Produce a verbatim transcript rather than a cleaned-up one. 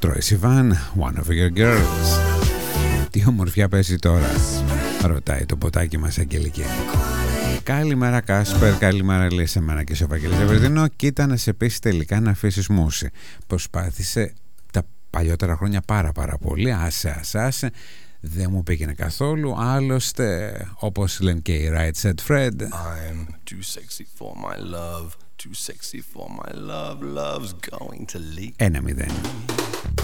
Troye Sivan, One of Your Girls. Τι ομορφιά παίζει τώρα, ρωτάει το ποτάκι μας Αγγελική. Καλημέρα Κάσπερ, καλημέρα λέει σε μένα και σε Βαγγέλη Ζεβερδίνο. Κοίτα να σε πείσει τελικά να αφήσεις μουσι. Προσπάθησε τα παλιότερα χρόνια πάρα πάρα πολύ. Άσε, άσε, άσε. Δεν μου πήγαινε καθόλου. Άλλωστε, όπως λένε και οι Right Said Fred, I'm too sexy for my love, too sexy for my love, love's going to leak. Ένα μηδέν.